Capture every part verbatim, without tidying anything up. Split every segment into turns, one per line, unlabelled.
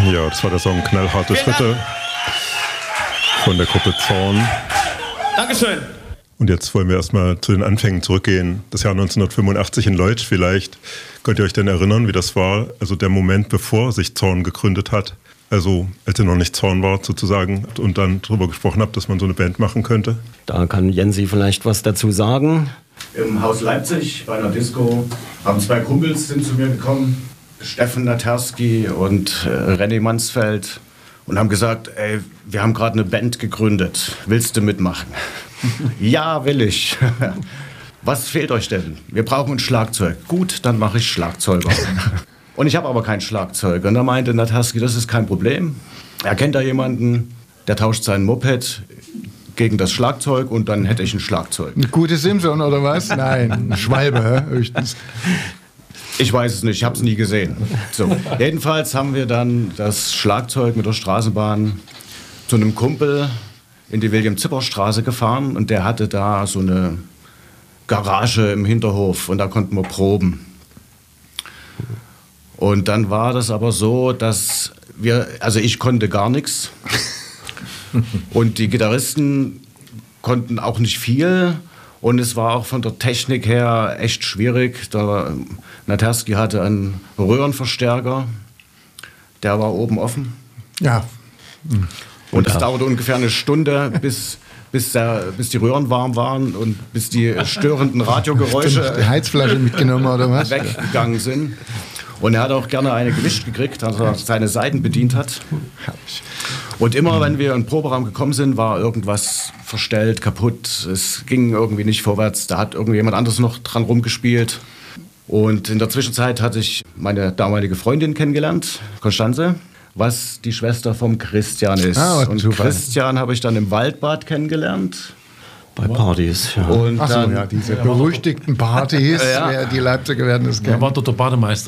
Ja, das war der Song Knallharte Schritte von der Gruppe Zorn.
Dankeschön.
Und jetzt wollen wir erstmal zu den Anfängen zurückgehen. Das Jahr neunzehnhundertfünfundachtzig in Leutsch vielleicht. Könnt ihr euch denn erinnern, wie das war? Also der Moment, bevor sich Zorn gegründet hat. Also als ihr noch nicht Zorn wart sozusagen und dann darüber gesprochen habt, dass man so eine Band machen könnte.
Da kann Jensi vielleicht was dazu sagen.
Im Haus Leipzig bei einer Disco haben zwei Kumpels sind zu mir gekommen, Steffen Naterski und äh, René Mansfeld, und haben gesagt, ey, wir haben gerade eine Band gegründet, willst du mitmachen? Ja, will ich. Was fehlt euch denn? Wir brauchen ein Schlagzeug. Gut, dann mache ich Schlagzeuger. Und ich habe aber kein Schlagzeug. Und da meinte Naterski, das ist kein Problem. Er kennt da jemanden, der tauscht sein Moped gegen das Schlagzeug und dann hätte ich ein Schlagzeug.
Ein gute Simpson oder was? Nein, ein Schwalbe höchstens.
Ich weiß es nicht, ich habe es nie gesehen. So, jedenfalls haben wir dann das Schlagzeug mit der Straßenbahn zu einem Kumpel in die William-Zipper-Straße gefahren und der hatte da so eine Garage im Hinterhof und da konnten wir proben. Und dann war das aber so, dass wir, also ich konnte gar nichts und die Gitarristen konnten auch nicht viel und es war auch von der Technik her echt schwierig. Der Naterski hatte einen Röhrenverstärker, der war oben offen.
Ja.
Und es dauerte ungefähr eine Stunde, bis, bis, der, bis die Röhren warm waren und bis die störenden Radiogeräusche
die Heizflasche mitgenommen oder was?
weggegangen sind. Und er hat auch gerne eine gewischt gekriegt, als er seine Seiten bedient hat. Und immer, wenn wir in den Proberaum gekommen sind, war irgendwas verstellt, kaputt. Es ging irgendwie nicht vorwärts. Da hat irgendjemand anderes noch dran rumgespielt. Und in der Zwischenzeit hatte ich meine damalige Freundin kennengelernt, Konstanze, was die Schwester vom Christian ist.
Ah,
und
super.
Christian habe ich dann im Waldbad kennengelernt.
Bei Partys, ja.
Und
Ach so,
dann,
ja, diese berüchtigten Partys,
Ja.
wer die Leipziger werden das
Er
kennen.
war dort der Bademeister.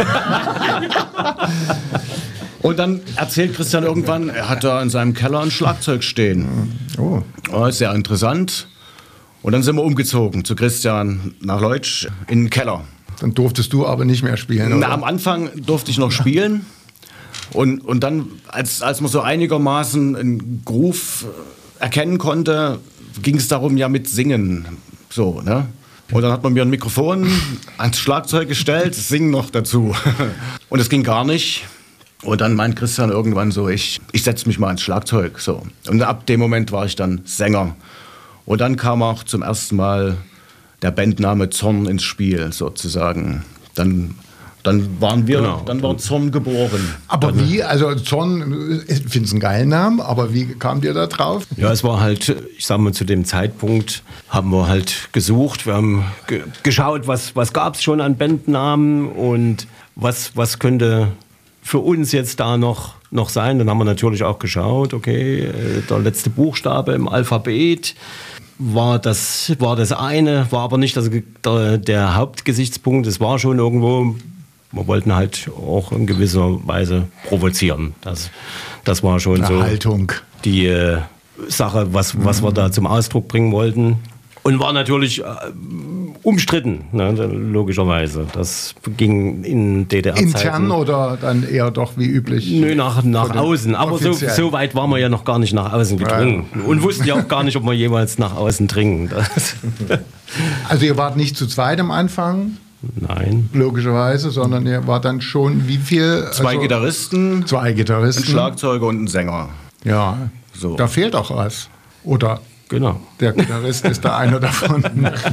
und dann erzählt Christian irgendwann, er hat da in seinem Keller ein Schlagzeug stehen.
Oh.
Oh, sehr interessant. Und dann sind wir umgezogen zu Christian nach Leutsch in den Keller.
Dann durftest du aber nicht mehr spielen,
Na,
oder?
am Anfang durfte ich noch spielen. Und, und dann, als, als man so einigermaßen einen Groove erkennen konnte, ging es darum, ja mit Singen. So, ne? Und dann hat man mir ein Mikrofon ans Schlagzeug gestellt, Singen noch dazu. Und es ging gar nicht. Und dann meint Christian irgendwann so, ich, ich setze mich mal ans Schlagzeug. So. Und ab dem Moment war ich dann Sänger. Und dann kam auch zum ersten Mal der Bandname Zorn ins Spiel, sozusagen. Dann, dann waren wir,
Genau.
dann war Zorn geboren.
Aber wie, also Zorn, ich finde es einen geilen Namen, aber wie kam dir da drauf?
Ja, es war halt, ich sag mal, zu dem Zeitpunkt haben wir halt gesucht, wir haben ge geschaut, was, was gab es schon an Bandnamen und was, was könnte für uns jetzt da noch, noch sein. Dann haben wir natürlich auch geschaut, okay, äh, der letzte Buchstabe im Alphabet war das, war das eine, war aber nicht das, der, der Hauptgesichtspunkt. Es war schon irgendwo, wir wollten halt auch in gewisser Weise provozieren. Das, das war schon
Eine
so
Haltung.
die äh, Sache, was, was wir da zum Ausdruck bringen wollten. Und war natürlich äh, umstritten, ne, logischerweise. Das ging in D D R-Zeiten.
Intern oder dann eher doch wie üblich?
Nö, nach, nach
Von den
außen. Aber so,
offiziellen.
so weit waren wir ja noch gar nicht nach außen gedrungen.
Ja.
Und wussten ja auch gar nicht, ob wir jemals nach außen dringen. Das
Also ihr wart nicht zu zweit am Anfang,
Nein.
logischerweise, sondern ihr wart dann schon wie viel?
Zwei
also,
Gitarristen,
Zwei
ein
Gitarristen.
Schlagzeuger und ein Sänger.
Ja,
So.
da fehlt auch was. Oder
Genau.
der Gitarrist ist da einer davon.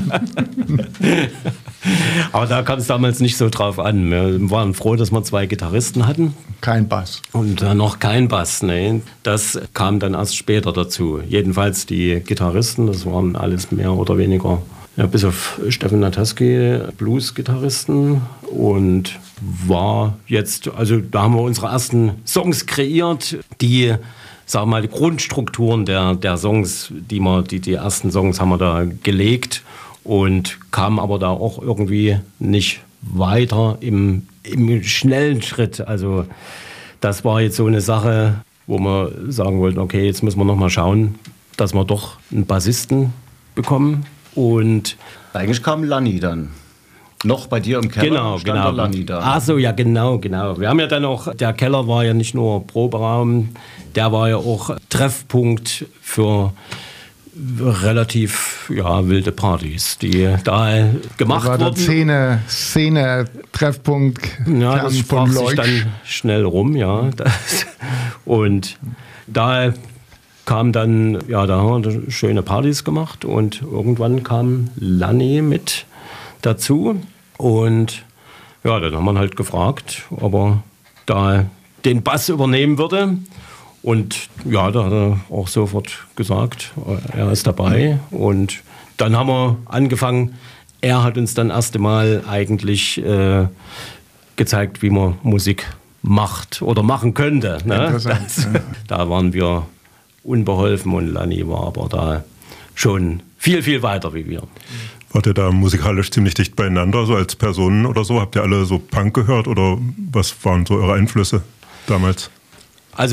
Aber da kam es damals nicht so drauf an. Wir waren froh, dass wir zwei Gitarristen hatten.
Kein Bass.
Und äh, noch kein Bass, ne? Das kam dann erst später dazu. Jedenfalls die Gitarristen, das waren alles mehr oder weniger, ja, bis auf Steffen Naterski, Blues-Gitarristen. Und war jetzt, also da haben wir unsere ersten Songs kreiert, die, sagen wir mal, die Grundstrukturen der, der Songs, die wir, die, die ersten Songs haben wir da gelegt und kamen aber da auch irgendwie nicht weiter im, im schnellen Schritt. Also das war jetzt so eine Sache, wo wir sagen wollten, okay, jetzt müssen wir noch mal schauen, dass wir doch einen Bassisten bekommen. Und
Eigentlich kam Lanni dann. Noch bei dir im Keller
Genau,
stand
genau.
der Lanni da.
Ach so, ja, genau, genau. Wir haben ja dann auch, der Keller war ja nicht nur Proberaum, der war ja auch Treffpunkt für relativ ja, wilde Partys, die da gemacht
war der
wurden.
Szene, Szene, Treffpunkt.
Ja, das
Kern
sprach
von
sich
Leutsch.
dann schnell rum, ja. Das, und da kam dann, ja, da haben wir schöne Partys gemacht und irgendwann kam Lanni mit dazu und ja, dann haben wir ihn halt gefragt, ob er da den Bass übernehmen würde. Und ja, da hat er auch sofort gesagt, er ist dabei. Und dann haben wir angefangen, er hat uns dann erst einmal eigentlich äh, gezeigt, wie man Musik macht oder machen könnte. Ne?
Interessant,
Das,
ja.
Da waren wir unbeholfen und Lanni war aber da schon viel, viel weiter wie wir.
Wart ihr da musikalisch ziemlich dicht beieinander, so als Personen oder so? Habt ihr alle so Punk gehört oder was waren so eure Einflüsse damals?
Also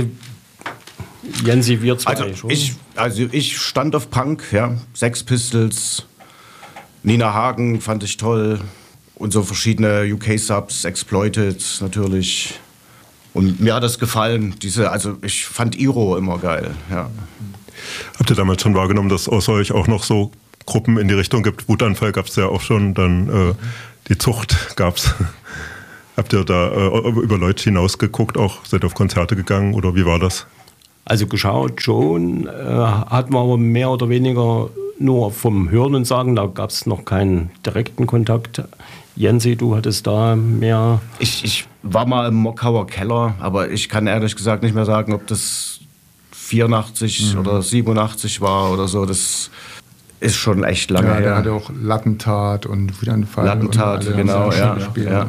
Jensi, wir zwei
Also
schon.
ich, also ich stand auf Punk, ja. Sex Pistols, Nina Hagen fand ich toll und so verschiedene U K-Subs, Exploited natürlich. Und mir hat das gefallen, diese, also ich fand Iro immer geil, ja.
Habt ihr damals schon wahrgenommen, dass es außer euch auch noch so Gruppen in die Richtung gibt? Wutanfall gab es ja auch schon, dann äh, die Zucht gab es. Habt ihr da äh, über Leute hinausgeguckt, auch seid auf Konzerte gegangen oder wie war das?
Also geschaut schon, äh, hatten wir aber mehr oder weniger nur vom Hören und Sagen, da gab es noch keinen direkten Kontakt. Jensi, du hattest da mehr...
Ich, ich war mal im Mockauer Keller, aber ich kann ehrlich gesagt nicht mehr sagen, ob das vierundachtzig mhm. oder siebenundachtzig war oder so. Das ist schon echt lange
Ja,
her.
der hatte auch Lattentat und Wutanfall.
Lattentat,
und alle
genau,
haben
ja,
gespielt.
ja.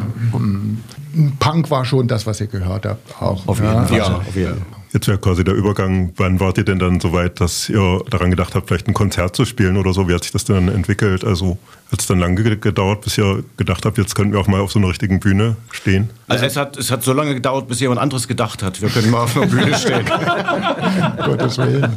Punk war schon das, was ihr gehört habt. Auch,
Auf jeden
ja.
Fall.
Ja.
Auf jeden Fall.
Jetzt wäre quasi der Übergang, wann wart ihr denn dann so weit, dass ihr daran gedacht habt, vielleicht ein Konzert zu spielen oder so? Wie hat sich das denn entwickelt? Also hat es dann lange gedauert, bis ihr gedacht habt, jetzt könnten wir auch mal auf so einer richtigen Bühne stehen?
Also es hat, es hat so lange gedauert, bis jemand anderes gedacht hat, wir können mal auf einer Bühne stehen.
Gottes Willen.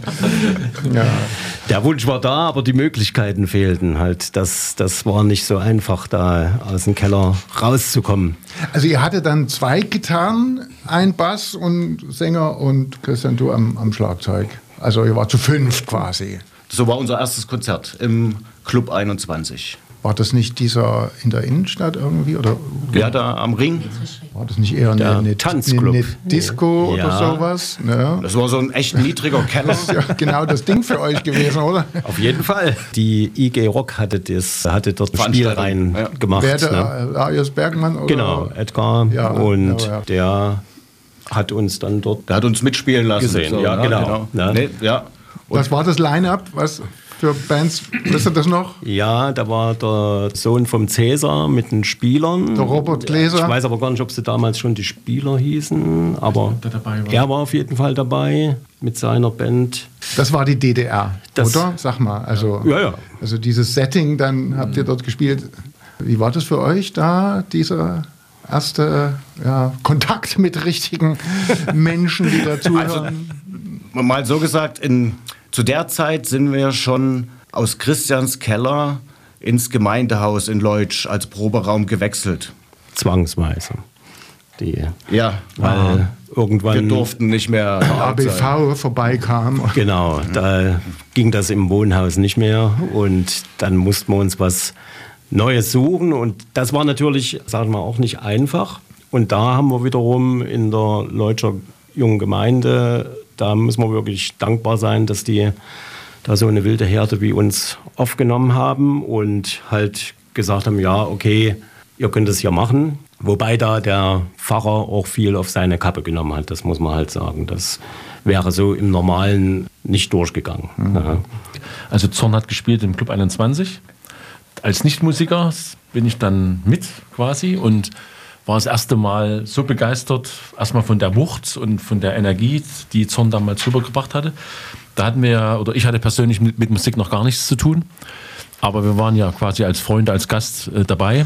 Ja.
Der Wunsch war da, aber die Möglichkeiten fehlten halt. Das, das war nicht so einfach, da aus dem Keller rauszukommen.
Also ihr hattet dann zwei Gitarren, ein Bass und Sänger und Christian, du am, am Schlagzeug. Also ihr wart zu fünf quasi.
So war unser erstes Konzert im Club einundzwanzig.
War das nicht dieser in der Innenstadt irgendwie? Oder
Ja, da am Ring.
war das nicht eher eine,
Der
eine,
Tanzclub.
eine Disco
Ja.
oder sowas? Ja.
Das war so ein echt niedriger Keller.
Das ist ja genau das Ding für euch gewesen, oder?
Auf jeden Fall. Die I G Rock hatte, das, hatte dort ein Spiel
Veranstaltung,
rein
ja.
gemacht.
Wer der
Ne?
Arius Bergmann? Oder?
Genau, Edgar.
Ja,
und
ja, ja.
der hat uns dann dort
Der hat uns mitspielen lassen.
gesehen. Ja, genau. Ja.
Nee, ja.
Was war das Line-Up? Was für Bands? Wisst ihr das noch?
Ja, da war der Sohn vom Cäsar mit den Spielern.
Der Robert Gläser.
Ich weiß aber gar nicht, ob sie damals schon die Spieler hießen, aber
der dabei war.
er war auf jeden Fall dabei mit seiner Band.
Das war die D D R,
Das-
oder? Sag mal. Also,
Ja, ja.
also dieses Setting, dann habt ihr dort gespielt. Wie war das für euch da, dieser erste ja, Kontakt mit richtigen Menschen, die dazuhören?
Mal so gesagt, in, zu der Zeit sind wir schon aus Christians Keller ins Gemeindehaus in Leutsch als Proberaum gewechselt.
Zwangsweise. Die,
Ja,
weil irgendwann...
wir durften nicht mehr
A B
out sein.
V vorbeikam.
Genau, da ging das im Wohnhaus nicht mehr und dann mussten wir uns was Neues suchen und das war natürlich, sagen wir auch nicht einfach. Und da haben wir wiederum in der Leutscher jungen Gemeinde, da müssen wir wirklich dankbar sein, dass die da so eine wilde Herde wie uns aufgenommen haben und halt gesagt haben, ja, okay, ihr könnt es hier machen. Wobei da der Pfarrer auch viel auf seine Kappe genommen hat, das muss man halt sagen. Das wäre so im Normalen nicht durchgegangen.
Mhm.
Ja.
Also Zorn hat gespielt im Club einundzwanzig. Als Nichtmusiker bin ich dann mit quasi und war das erste Mal so begeistert, erstmal von der Wucht und von der Energie, die Zorn damals rübergebracht hatte. Da hatten wir, oder ich hatte persönlich mit, mit Musik noch gar nichts zu tun, aber wir waren ja quasi als Freunde, als Gast äh, dabei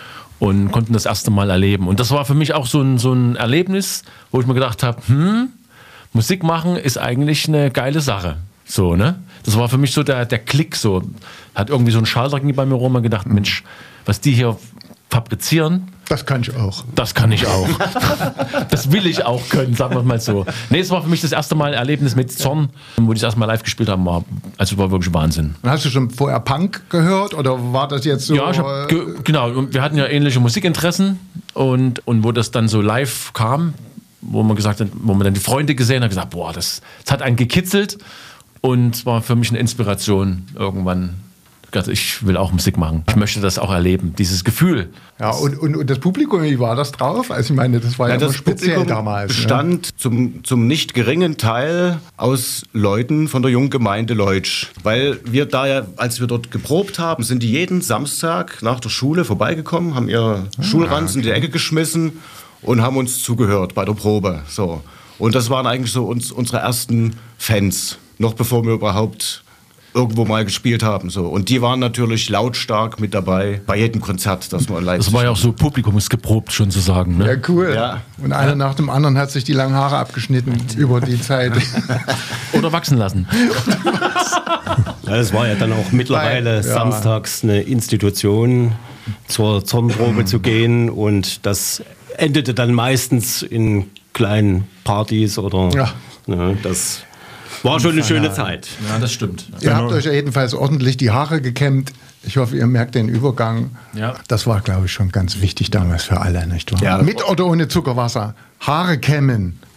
und konnten das erste Mal erleben. Und das war für mich auch so ein, so ein Erlebnis, wo ich mir gedacht habe, hm, Musik machen ist eigentlich eine geile Sache. So, ne? Das war für mich so der, der Klick. So. Hat irgendwie so ein Schalter ging bei mir rum und gedacht, Mensch, was die hier fabrizieren.
Das kann ich auch.
Das kann ich auch. Das will ich auch können, sagen wir mal so. Nee, es war für mich das erste Mal Erlebnis mit Zorn, wo die das erste Mal live gespielt haben, war, also war wirklich Wahnsinn.
Und hast du schon vorher Punk gehört oder war das jetzt so?
Ja, ich hab, ge genau. Und wir hatten ja ähnliche Musikinteressen und, und wo das dann so live kam, wo man gesagt hat, wo man dann die Freunde gesehen hat, gesagt, boah, das, das hat einen gekitzelt und war für mich eine Inspiration irgendwann. Ich will auch Musik machen. Ich möchte das auch erleben, dieses Gefühl.
Ja, und, und, und das Publikum, wie war das drauf? Also ich meine, das war ja, ja das speziell Publikum damals.
Bestand ne? zum, zum nicht geringen Teil aus Leuten von der jungen Gemeinde Leutsch. Weil wir da ja, als wir dort geprobt haben, sind die jeden Samstag nach der Schule vorbeigekommen, haben ihre ah, Schulranzen okay. in die Ecke geschmissen und haben uns zugehört bei der Probe. So. Und das waren eigentlich so uns, unsere ersten Fans, noch bevor wir überhaupt irgendwo mal gespielt haben. So. Und die waren natürlich lautstark mit dabei bei jedem Konzert, das man live.
Das war ja auch so publikumsgeprobt, schon zu sagen. Ne?
Ja, cool. Ja. Und einer ja. nach dem anderen hat sich die langen Haare abgeschnitten über die Zeit.
Oder wachsen lassen.
Ja, das war ja dann auch mittlerweile ja. samstags eine Institution, zur Zornprobe zu gehen. Und das endete dann meistens in kleinen Partys oder
ja.
ne, das war schon eine schöne Zeit.
Ja, das stimmt.
Ihr habt euch ja jedenfalls ordentlich die Haare gekämmt. Ich hoffe, ihr merkt den Übergang.
Ja.
Das war, glaube ich, schon ganz wichtig damals für alle, nicht wahr? Ja, mit oder ohne Zuckerwasser. Haare kämmen.